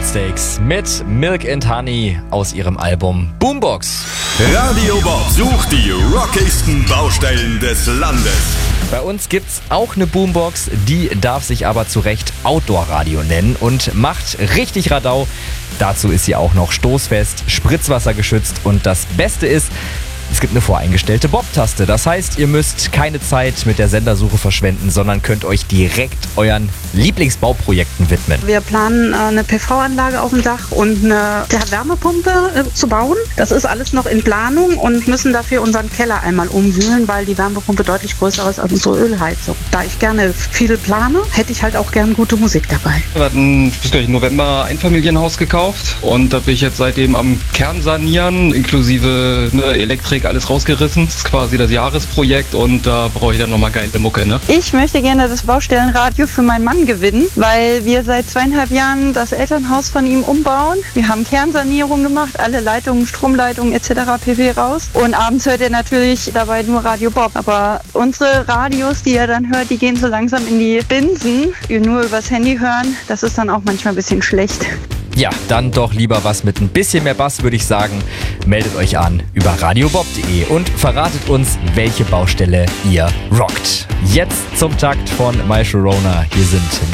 Beatsteaks mit Milk and Honey aus ihrem Album Boombox. Radio Bob sucht die rockigsten Baustellen des Landes. Bei uns gibt's auch eine Boombox, die darf sich aber zu Recht Outdoor-Radio nennen und macht richtig Radau. Dazu ist sie auch noch stoßfest, spritzwassergeschützt und das Beste ist, es gibt eine voreingestellte Bob-Taste. Das heißt, ihr müsst keine Zeit mit der Sendersuche verschwenden, sondern könnt euch direkt euren Lieblingsbauprojekten widmen. Wir planen eine PV-Anlage auf dem Dach und eine Wärmepumpe zu bauen. Das ist alles noch in Planung und müssen dafür unseren Keller einmal umwühlen, weil die Wärmepumpe deutlich größer ist als unsere Ölheizung. Da ich gerne viel plane, hätte ich halt auch gern gute Musik dabei. Wir hatten im November ein Einfamilienhaus gekauft und da bin ich jetzt seitdem am Kern sanieren, inklusive Elektrik, alles rausgerissen. Das ist quasi das Jahresprojekt und da brauche ich dann nochmal geile Mucke, ne? Ich möchte gerne das Baustellenradio für meinen Mann gewinnen, weil wir seit 2,5 Jahren das Elternhaus von ihm umbauen. Wir haben Kernsanierung gemacht, alle Leitungen, Stromleitungen etc. pp. Raus. Und abends hört er natürlich dabei nur Radio Bob. Aber unsere Radios, die er dann hört, die gehen so langsam in die Binsen. Nur übers Handy hören, das ist dann auch manchmal ein bisschen schlecht. Ja, dann doch lieber was mit ein bisschen mehr Bass, würde ich sagen. Meldet euch an über radiobob.de und verratet uns, welche Baustelle ihr rockt. Jetzt zum Takt von My Sharona. Hier sind